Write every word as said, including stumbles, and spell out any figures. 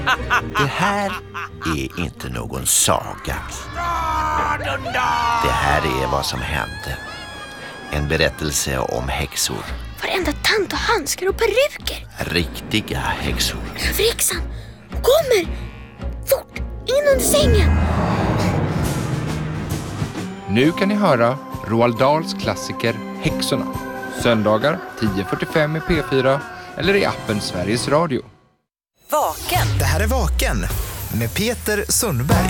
Det här är inte någon saga. Det här är vad som hände. En berättelse om häxor. Varenda tant och handskar och peruker. Riktiga häxor. Överhäxan kommer! Fort, in under sängen! Nu kan ni höra Roald Dahls klassiker Häxorna. Söndagar tio fyrtiofem i P fyra eller i appen Sveriges Radio. Vaken. Det här är Vaken med Peter Sundberg.